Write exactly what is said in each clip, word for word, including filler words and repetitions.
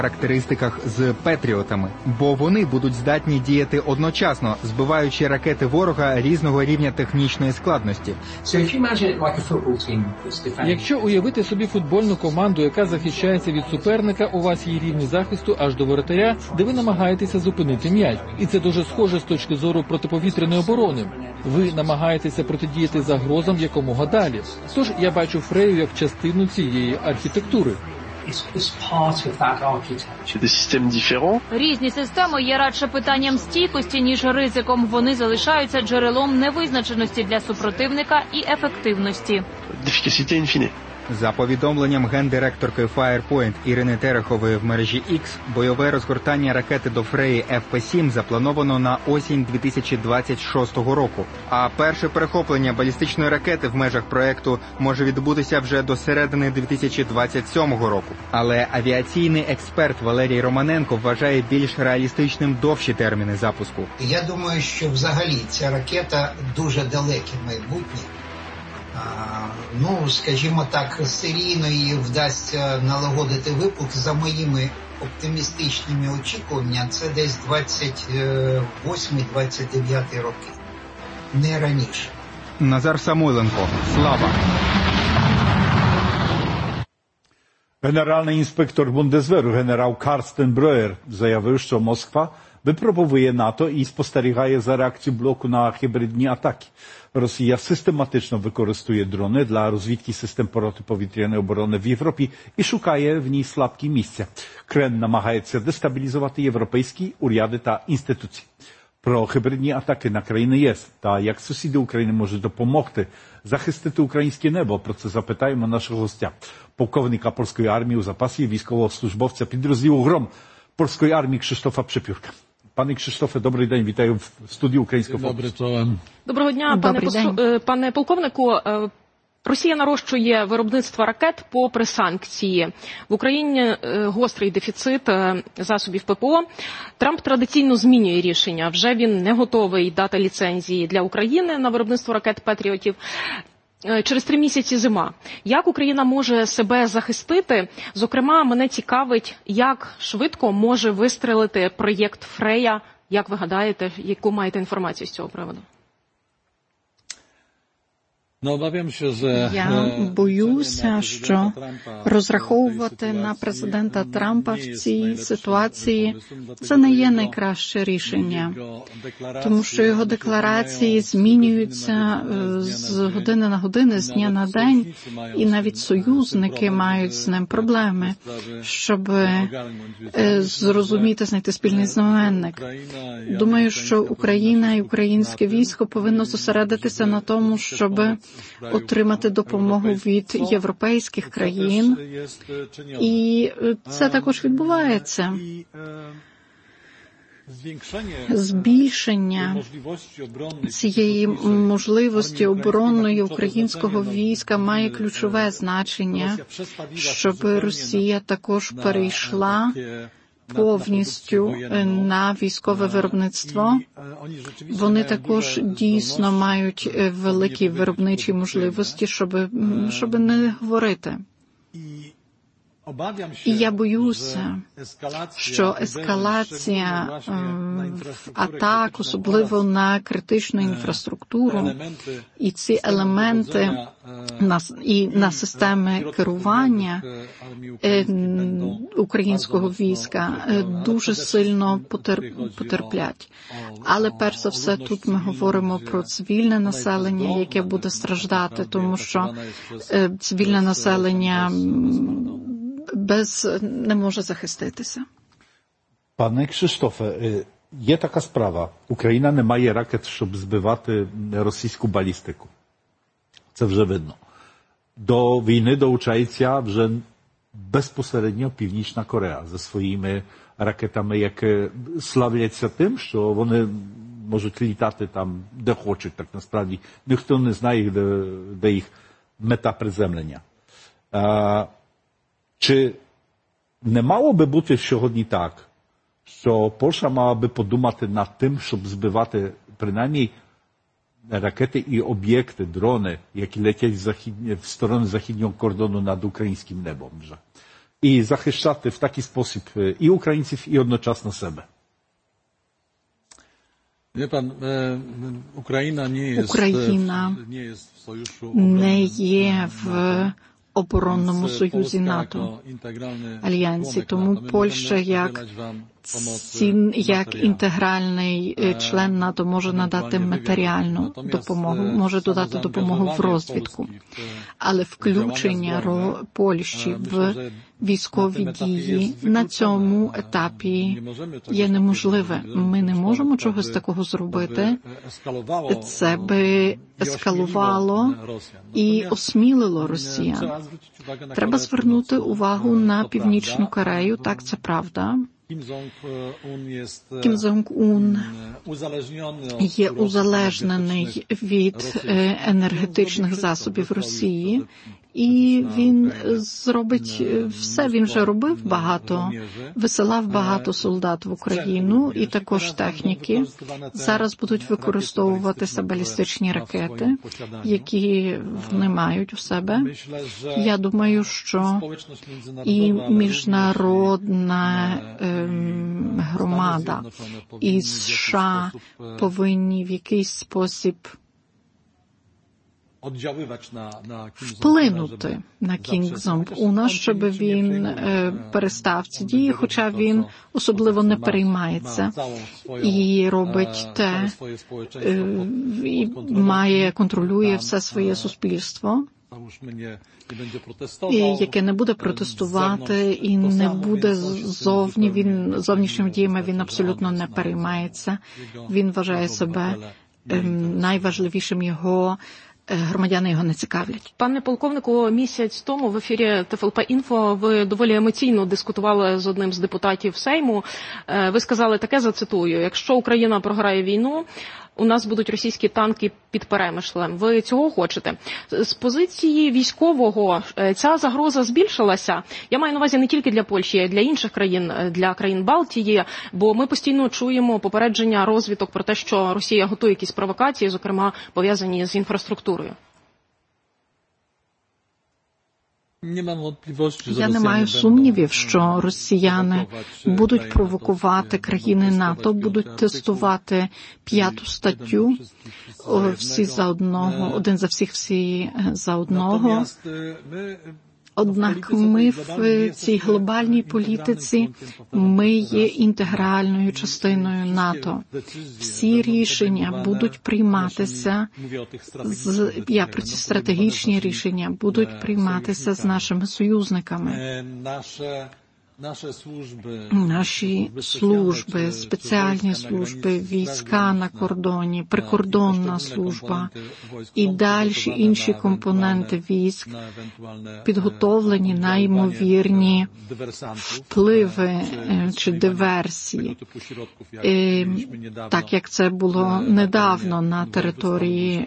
характеристиках з петріотами, бо вони будуть здатні діяти одночасно, збиваючи ракети ворога різного рівня технічної складності. Якщо уявити собі футбольну команду, яка захищається від суперника, у вас є рівні захисту аж до воротаря, де ви намагаєтеся зупинити м'яч. І це дуже схоже з точки зору протиповітряної оборони. Ви намагаєтеся протидіяти загрозам якомога далі. Тож я бачу Фрею як частину цієї архітектури. Різні системи є радше питанням стійкості, ніж ризиком. Вони залишаються джерелом невизначеності для супротивника і ефективності. За повідомленням гендиректорки Firepoint Ірини Терехової в мережі X, бойове розгортання ракети до Фреї еф пі сім заплановано на осінь дві тисячі двадцять шостого року. А перше перехоплення балістичної ракети в межах проекту може відбутися вже до середини дві тисячі двадцять сьомого року. Але авіаційний експерт Валерій Романенко вважає більш реалістичним довші терміни запуску. Я думаю, що взагалі ця ракета дуже далеке майбутнє. Ну, скажімо так, серійно її вдасться налагодити випуск. За моїми оптимістичними очікуваннями, це десь двадцять восьмий - двадцять дев'ятий роки. Не раніше. Назар Самойленко. Слава. Генеральний інспектор Бундесверу генерал Карстен Броєр заявив, що Москва випробує НАТО і спостерігає за реакцією блоку на гібридні атаки. Росія систематично використовує дрони для розвідки систем протиповітряної оборони в Європі і шукає в ній слабкі місця. Кремль намагається дестабілізувати європейські уряди та інституції. Про гібридні атаки на країни ЄС та як сусіди України можуть допомогти захистити українське небо. Про це запитаємо нашого гостя, полковника польської армії у запасі, військовослужбовця підрозділу «Гром» польської армії Krzysztofa Przepiórka. Пане Krzysztofie, добрий день, вітаю в студії Українського фокусу. Доброго дня, пане, посу... пане полковнику. Росія нарощує виробництво ракет попри санкції. В Україні гострий дефіцит засобів ППО. Трамп традиційно змінює рішення. Вже він не готовий дати ліцензії для України на виробництво ракет «Петріотів». Через три місяці зима. Як Україна може себе захистити? Зокрема, мене цікавить, як швидко може вистрелити проєкт «Фрея». Як ви гадаєте, яку маєте інформацію з цього приводу? Я боюся, що розраховувати на президента Трампа в цій ситуації – це не є найкраще рішення, тому що його декларації змінюються з години на годину, з дня на день, і навіть союзники мають з ним проблеми, щоб зрозуміти, знайти спільний знаменник. Думаю, що Україна і українське військо повинно зосередитися на тому, щоб отримати допомогу від європейських країн, і це також відбувається. Збільшення цієї можливості оборонної українського війська має ключове значення, щоб Росія також перейшла повністю на військове виробництво. Вони також дійсно мають великі виробничі можливості, щоб, щоб не говорити. І я боюся, що ескалація атак, особливо на критичну інфраструктуру, і ці елементи на, і на системи керування українського війська дуже сильно потерплять. Але перш за все тут ми говоримо про цивільне населення, яке буде страждати, тому що цивільне населення без не може захиститися. Пане Krzysztofie, є така справа. Україна не має ракет, щоб збивати російську балістику. Це вже видно. До війни долучається вже безпосередньо Північна Корея зі своїми ракетами, які славляться тим, що вони можуть літати там, де хочуть, так насправді. Ніхто не знає, де, де їх мета приземлення. А, Чи не мало би бути сьогодні так, що Польща мала би подумати над тим, щоб збивати принаймні ракети і об'єкти, дрони, які летять в, західні, в сторону західнього кордону над українським небом вже? і захищати в такий спосіб і українців, і одночасно себе. Україна не є в оборонному союзі НАТО, альянсі, тому Польща як як інтегральний член НАТО може надати матеріальну допомогу, може додати допомогу в розвідку. Але включення Польщі в військові дії на цьому етапі є неможливе. Ми не можемо чогось такого зробити. Це би ескалувало і осмілило росіян. Треба звернути увагу на Північну Корею, так, це правда. Кім Джонг-Ун є узалежнений від енергетичних засобів Росії, і він зробить все, він вже робив багато, висилав багато солдат в Україну і також техніки. Зараз будуть використовуватися балістичні ракети, які вони мають у себе. Я думаю, що і міжнародна ем, громада, і США повинні в якийсь спосіб вплинути на Кім Джонг-Уна, щоб він е, перестав ці дії, хоча він особливо не переймається і робить те, е, і має, контролює все своє суспільство, яке не буде протестувати і не буде зовні, він зовнішніми діями він абсолютно не переймається. Він вважає себе е, найважливішим, його громадяни його не цікавлять. Пане полковнику, місяць тому в ефірі Т Ф Л П Інфо ви доволі емоційно дискутували з одним з депутатів Сейму. Ви сказали таке, зацитую: якщо Україна програє війну, у нас будуть російські танки під Перемишлем. Ви цього хочете? З позиції військового ця загроза збільшилася. Я маю на увазі не тільки для Польщі, а й для інших країн, для країн Балтії, бо ми постійно чуємо попередження розвідок про те, що Росія готує якісь провокації, зокрема пов'язані з інфраструктурою. Я не маю сумнівів, що росіяни будуть провокувати країни НАТО, будуть тестувати п'яту статтю, всі за одного, один за всіх, всі за одного. Однак ми в цій глобальній політиці, ми є інтегральною частиною НАТО. Всі рішення будуть прийматися, з, я про ці стратегічні рішення, будуть прийматися з нашими союзниками. Наші служби, спеціальні служби, війська на кордоні, прикордонна служба і далі інші компоненти військ підготовлені на ймовірні впливи чи диверсії, так як це було недавно на території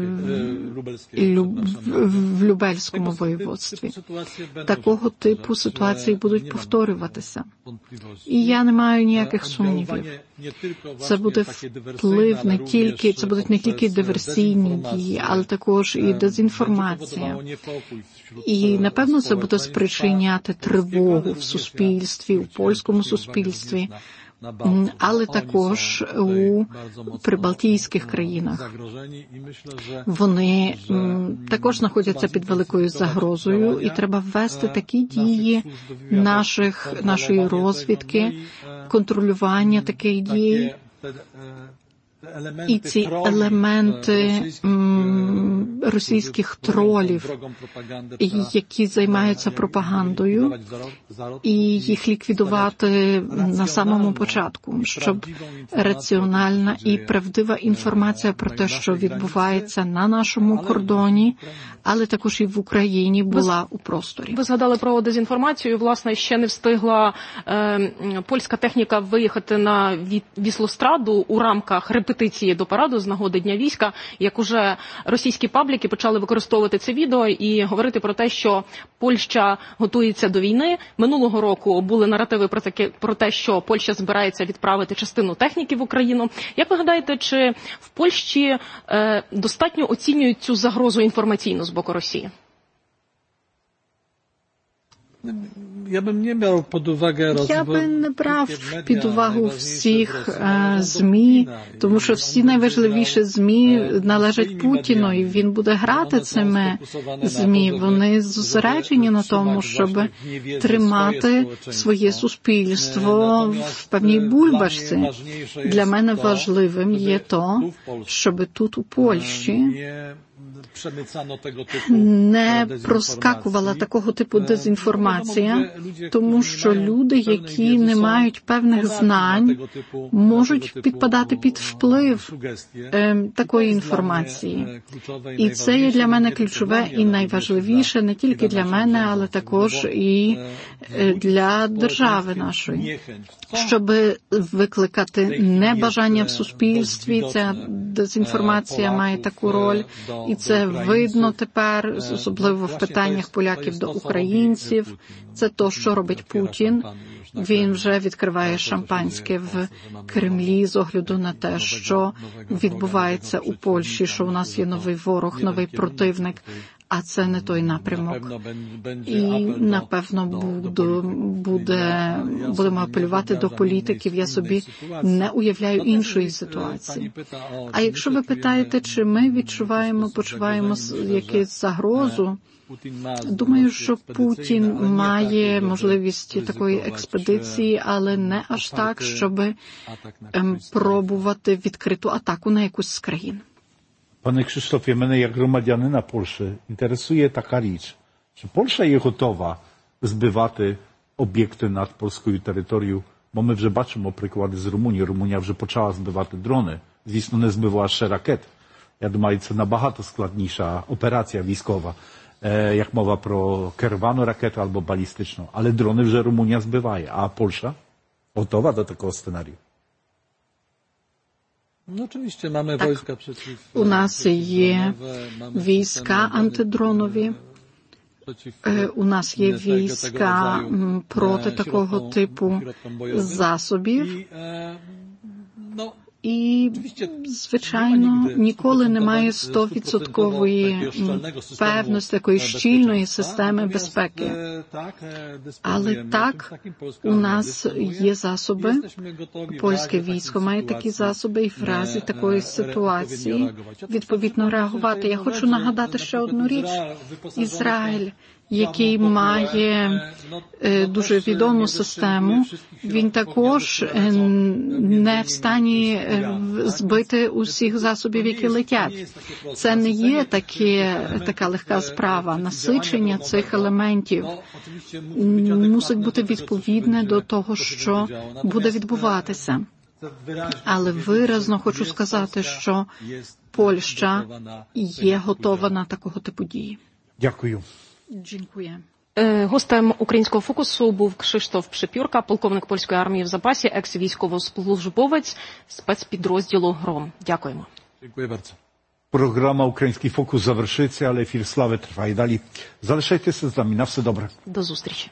в Любельському воєводстві. Такого типу ситуації будуть повторюватися. І я не маю ніяких сумнівів. Це буде вплив не тільки, це будуть не тільки диверсійні дії, але також і дезінформація. І, напевно, це буде спричиняти тривогу в суспільстві, у польському суспільстві, але також у прибалтійських країнах. Вони також знаходяться під великою загрозою, і треба ввести такі дії наших, нашої розвідки, контролювання таких дій. І ці елементи м, російських тролів, які займаються пропагандою, і їх ліквідувати на самому початку, щоб раціональна і правдива інформація про те, що відбувається на нашому кордоні, але також і в Україні, була у просторі. Ви згадали про дезінформацію. Власне, ще не встигла е, польська техніка виїхати на Віслостраду у рамках репетиції до параду з нагоди Дня війська, як уже російські пабліки почали використовувати це відео і говорити про те, що Польща готується до війни. Минулого року були наративи про таке, про те, що Польща збирається відправити частину техніки в Україну. Як ви гадаєте, чи в Польщі е, достатньо оцінюють цю загрозу інформаційну з боку Росії? Я би не брав під увагу всіх е, ЗМІ, тому що всі найважливіші ЗМІ належать Путіну, і він буде грати цими ЗМІ. Вони зосереджені на тому, щоб тримати своє суспільство в певній бульбашці. Для мене важливим є то, щоб тут у Польщі не проскакувала такого типу дезінформація, тому що люди, які не мають певних знань, можуть підпадати під вплив е, такої інформації. І це є для мене ключове і найважливіше не тільки для мене, але також і для держави нашої. Щоб викликати небажання в суспільстві, ця дезінформація має таку роль, і це видно тепер, особливо в питаннях поляків до українців. Це то, що робить Путін. Він вже відкриває шампанське в Кремлі з огляду на те, що відбувається у Польщі, що у нас є новий ворог, новий противник. А це не той напрямок. І, напевно, буду, буде, будемо апелювати до політиків. Я собі не уявляю іншої ситуації. А якщо ви питаєте, чи ми відчуваємо, почуваємо якусь загрозу, думаю, що Путін має можливість такої експедиції, але не аж так, щоб ем, пробувати відкриту атаку на якусь з країн. Panie Krzysztofie, мене як громадянина Польщі інтересує така річ, чи Польща є готова збивати об'єкти над польською територією, бо ми вже бачимо приклади з Румунії. Румунія вже почала збивати дрони, звісно, не збивала ще ракет. Я думаю, це набагато складніша операція військова, як мова про керовану ракету або балістичну, але дрони вже Румунія збиває, а Польща готова до такого сценарію. No oczywiście mamy wojska przeciw... U nas є війська антидронові. У нас є війська проти такого типу засобів. І, звичайно, ніколи немає стовідсоткової певності, такої щільної системи безпеки. Але так, у нас є засоби, польське військо має такі засоби, і в разі такої ситуації відповідно реагувати. Я хочу нагадати ще одну річ. Ізраїль, який має е, дуже відому систему, він також е, не в стані е, збити усіх засобів, які летять. Це не є таке, така легка справа. Насичення цих елементів мусить бути відповідне до того, що буде відбуватися. Але виразно хочу сказати, що Польща є готова на такого типу дії. Дякую. Дякую. Гостем українського фокусу був Krzysztof Przypiórka, полковник польської армії в запасі, екс-військовослужбовець спецпідрозділу «Гром». Дякуємо. Дякую bardzo. Програма «Український фокус» завершиться, але ефір «Слави» триває далі. Залишайтеся з нами. На все добре. До зустрічі.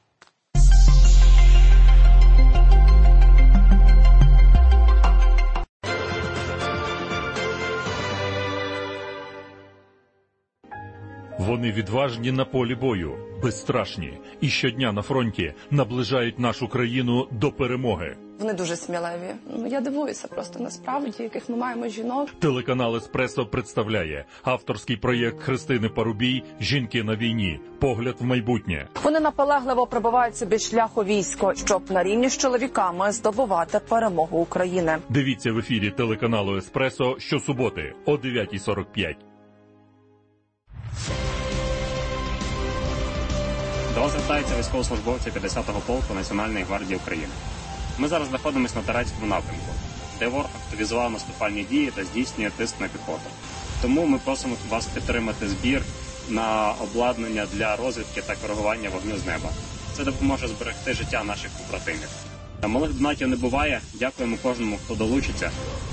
Вони відважні на полі бою, безстрашні і щодня на фронті наближають нашу країну до перемоги. Вони дуже сміливі. Ну, я дивуюся просто насправді, яких ми маємо жінок. Телеканал «Еспресо» представляє авторський проєкт Христини Парубій «Жінки на війні. Погляд в майбутнє». Вони наполегливо пробивають собі шлях у військо, щоб на рівні з чоловіками здобувати перемогу України. Дивіться в ефірі телеканалу «Еспресо» щосуботи о дев'ятій сорок п'ять. До вас звертаються військовослужбовці п'ятдесятого полку Національної гвардії України. Ми зараз знаходимося на Тарецькому напрямку, де ворог активізував наступальні дії та здійснює тиск на піхоту. Тому ми просимо вас підтримати збір на обладнання для розвідки та коригування вогню з неба. Це допоможе зберегти життя наших побратимів. Малих донатів не буває. Дякуємо кожному, хто долучиться.